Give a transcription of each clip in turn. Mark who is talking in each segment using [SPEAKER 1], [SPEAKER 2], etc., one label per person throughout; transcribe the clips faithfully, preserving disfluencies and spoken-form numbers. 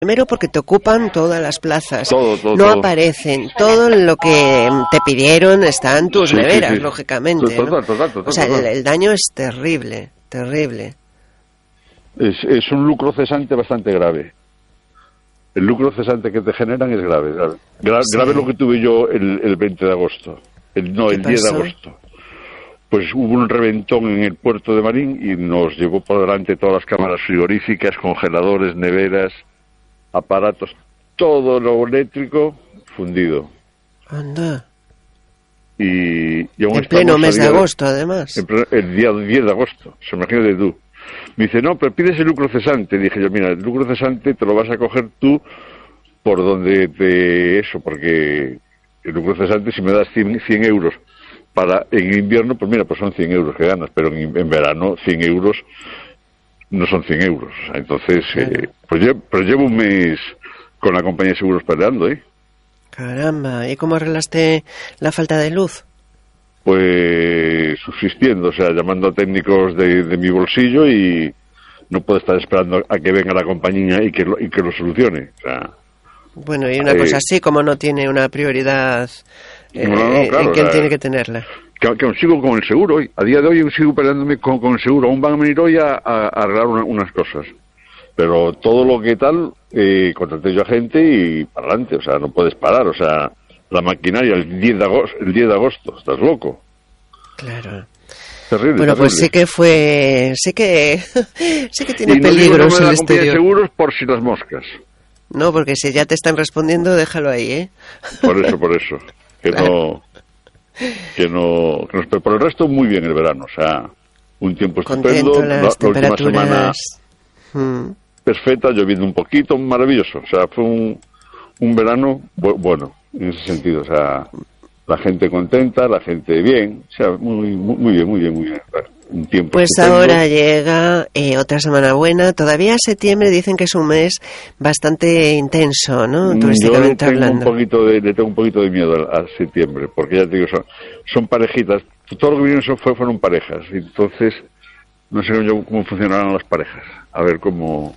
[SPEAKER 1] Primero porque te ocupan todas las plazas,
[SPEAKER 2] todo, todo,
[SPEAKER 1] no
[SPEAKER 2] todo.
[SPEAKER 1] aparecen, todo lo que te pidieron está en tus
[SPEAKER 2] Sí, sí,
[SPEAKER 1] neveras,
[SPEAKER 2] sí.
[SPEAKER 1] lógicamente, ¿no?
[SPEAKER 2] Total, total, total,
[SPEAKER 1] O sea,
[SPEAKER 2] total.
[SPEAKER 1] el, el daño es terrible, terrible.
[SPEAKER 2] Es, es un lucro cesante bastante grave. El lucro cesante que te generan es grave. Grave, Gra-
[SPEAKER 1] Sí.
[SPEAKER 2] grave lo que tuve yo el, el veinte de agosto. El, no,
[SPEAKER 1] ¿Qué
[SPEAKER 2] el diez de
[SPEAKER 1] pasó?
[SPEAKER 2] agosto. Pues hubo un reventón en el puerto de Marín y nos llevó por delante todas las cámaras frigoríficas, congeladores, neveras, aparatos, todo lo eléctrico fundido.
[SPEAKER 1] Anda.
[SPEAKER 2] Y, y aún
[SPEAKER 1] En pleno
[SPEAKER 2] estamos a
[SPEAKER 1] mes de
[SPEAKER 2] día
[SPEAKER 1] agosto, además.
[SPEAKER 2] en pleno- el día diez de agosto, se imagínate tú. Me dice, no, pero pides el lucro cesante. Dije yo, mira, el lucro cesante te lo vas a coger tú por donde te... eso, porque el lucro cesante, si me das cien, cien euros para en invierno, pues mira, pues son cien euros que ganas, pero en, en verano cien euros no son cien euros. O sea, entonces,
[SPEAKER 1] Claro.
[SPEAKER 2] eh, pues llevo, pero llevo un mes con la compañía de seguros peleando, ¿eh?
[SPEAKER 1] Caramba, ¿y cómo arreglaste la falta de luz?
[SPEAKER 2] Pues subsistiendo, o sea, llamando a técnicos de, de mi bolsillo y no puedo estar esperando a que venga la compañía y que lo, y que lo solucione. O sea,
[SPEAKER 1] Bueno, y una
[SPEAKER 2] Eh,
[SPEAKER 1] cosa así, como no tiene una prioridad, eh,
[SPEAKER 2] No, no, no, claro,
[SPEAKER 1] ¿en quién
[SPEAKER 2] o sea,
[SPEAKER 1] tiene que tenerla?
[SPEAKER 2] que, que aún sigo con el seguro hoy. A día de hoy sigo peleándome con, con el seguro. Aún van a venir hoy a, a- a arreglar una- unas cosas. Pero todo lo que tal, eh, contraté yo a gente y para adelante. O sea, no puedes parar. O sea, la maquinaria el diez de agosto, el diez de agosto. Estás loco.
[SPEAKER 1] Claro.
[SPEAKER 2] Terrible,
[SPEAKER 1] Bueno, pues
[SPEAKER 2] terrible.
[SPEAKER 1] sí que fue, sí que, sí que tiene
[SPEAKER 2] Y no digo
[SPEAKER 1] peligros
[SPEAKER 2] nombre de
[SPEAKER 1] el
[SPEAKER 2] la compañía de
[SPEAKER 1] exterior.
[SPEAKER 2] seguros por si las moscas.
[SPEAKER 1] No, porque si ya te están respondiendo, déjalo ahí, ¿eh?
[SPEAKER 2] Por eso, por eso. Que no... Que no... Que no pero por el resto, muy bien el verano. O sea, un tiempo estupendo.
[SPEAKER 1] Contento,
[SPEAKER 2] La,
[SPEAKER 1] las
[SPEAKER 2] la última semana...
[SPEAKER 1] temperaturas. Mm.
[SPEAKER 2] perfecta, lloviendo un poquito, maravilloso. O sea, fue un, un verano bu- bueno, en ese sentido. O sea, la gente contenta, la gente bien. O sea, muy, muy, muy bien, muy bien, muy bien. Un tiempo
[SPEAKER 1] Pues
[SPEAKER 2] estupendo.
[SPEAKER 1] ahora llega eh, otra semana buena. Todavía septiembre dicen que es un mes bastante intenso, ¿no?
[SPEAKER 2] Mm, Yo le
[SPEAKER 1] Turísticamente
[SPEAKER 2] tengo un
[SPEAKER 1] hablando.
[SPEAKER 2] poquito de, le tengo un poquito de miedo a, a septiembre, porque ya te digo, son, son parejitas. Todo lo que vinieron son, fue- fueron parejas. Y entonces, no sé yo cómo funcionarán las parejas. A ver cómo,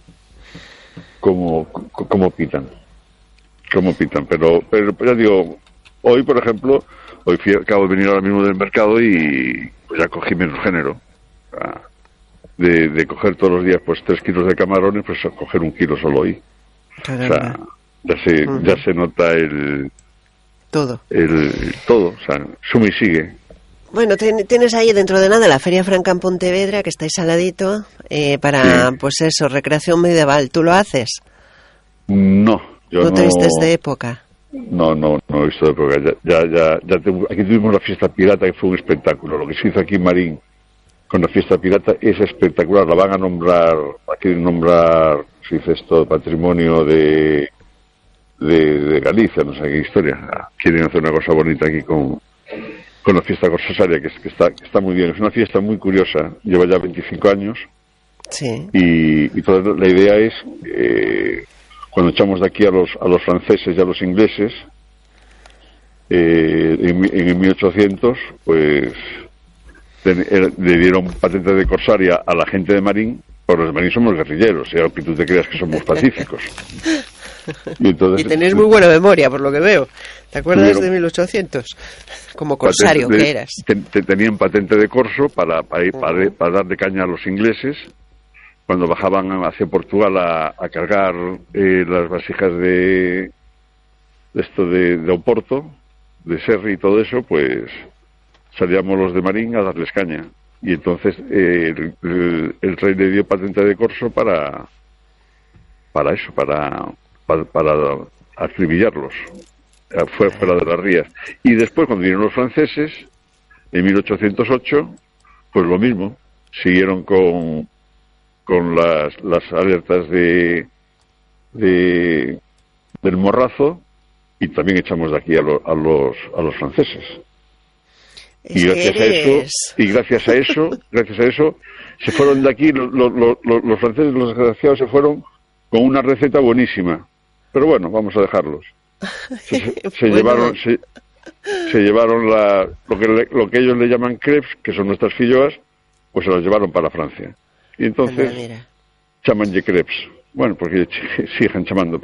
[SPEAKER 2] cómo, c- cómo pitan. Cómo pitan. Pero, pero, pero ya digo, hoy, por ejemplo, hoy fui, acabo de venir ahora mismo del mercado y pues ya cogí menos género. O sea, de, de coger todos los días pues tres kilos de camarones, pues a coger un kilo solo hoy. O sea,
[SPEAKER 1] Caramba,
[SPEAKER 2] ya se,
[SPEAKER 1] Ujú.
[SPEAKER 2] ya se nota el,
[SPEAKER 1] todo.
[SPEAKER 2] el todo, o sea, suma y sigue.
[SPEAKER 1] Bueno, ten- tienes ahí dentro de nada la Feria Franca en Pontevedra, que estáis al ladito, eh, para,
[SPEAKER 2] Sí.
[SPEAKER 1] pues eso, recreación medieval. ¿Tú lo haces?
[SPEAKER 2] No, yo
[SPEAKER 1] ¿No
[SPEAKER 2] no.
[SPEAKER 1] te vistes de época?
[SPEAKER 2] No, no, no he visto de época. Ya, ya, ya, ya te- aquí tuvimos la fiesta pirata que fue un espectáculo. Lo que se hizo aquí en Marín con la fiesta pirata es espectacular. La van a nombrar, la quieren nombrar, se dice esto, patrimonio de, de, de Galicia, no sé qué historia. Ah, quieren hacer una cosa bonita aquí con, con la fiesta corsaria, que, es- que, está, que está muy bien. Es una fiesta muy curiosa, lleva ya veinticinco años
[SPEAKER 1] Sí.
[SPEAKER 2] y, y toda la idea es, eh, cuando echamos de aquí a los, a los franceses y a los ingleses, eh, en, mi- en el mil ochocientos, pues ten- era- le dieron patente de corsaria a la gente de Marín, pero los de Marín somos guerrilleros, y aunque tú te creas que somos pacíficos. Y, entonces,
[SPEAKER 1] Y tenéis muy buena memoria, por lo que veo. ¿Te acuerdas
[SPEAKER 2] Tuvieron-
[SPEAKER 1] de mil ochocientos? Como corsario
[SPEAKER 2] patente de-
[SPEAKER 1] que eras.
[SPEAKER 2] ten- te- tenían patente de corso para, para, ir- para, para darle caña a los ingleses cuando bajaban hacia Portugal a, a cargar eh, las vasijas de, de esto de, de Oporto, de Serri y todo eso, pues salíamos los de Marín a darles caña. Y entonces eh, el, el- el rey le dio patente de corso para para eso, para para, para acribillarlos eh, fue fuera de las rías. Y después, cuando vinieron los franceses, en mil ochocientos ocho, pues lo mismo, siguieron con con las, las alertas de, de del morrazo y también echamos de aquí a, lo- a los a los franceses.
[SPEAKER 1] Es
[SPEAKER 2] Y
[SPEAKER 1] que
[SPEAKER 2] gracias a
[SPEAKER 1] eres...
[SPEAKER 2] eso, y gracias a eso, gracias a eso, se fueron de aquí, lo- lo- lo- lo- los franceses, los desgraciados, se fueron con una receta buenísima. Pero bueno, vamos a dejarlos. Se, se- se
[SPEAKER 1] Bueno.
[SPEAKER 2] llevaron, se, se llevaron la, lo que le- lo que ellos le llaman crepes, que son nuestras filloas, pues se las llevaron para Francia. Y entonces,
[SPEAKER 1] Anda, mira.
[SPEAKER 2] chaman de crepes. bueno, porque siguen chamando